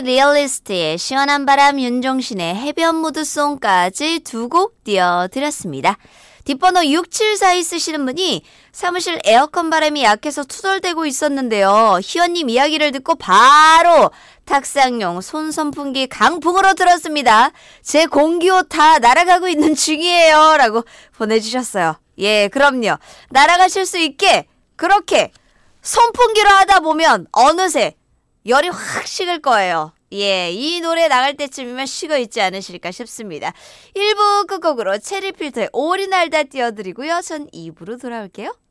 리얼리스트의 시원한 바람, 윤종신의 해변 무드송까지 두 곡 띄워드렸습니다. 뒷번호 6742 쓰시는 분이 사무실 에어컨 바람이 약해서 투덜대고 있었는데요. 희원님 이야기를 듣고 바로 탁상용 손선풍기 강풍으로 들었습니다. 제 공기옷 다 날아가고 있는 중이에요. 라고 보내주셨어요. 예, 그럼요. 날아가실 수 있게 그렇게 선풍기로 하다 보면 어느새 열이 확 식을 거예요. 예, 이 노래 나갈 때쯤이면 식어 있지 않으실까 싶습니다. 1부 끝곡으로 체리필터의 오리 날다 띄워드리고요. 전 2부로 돌아올게요.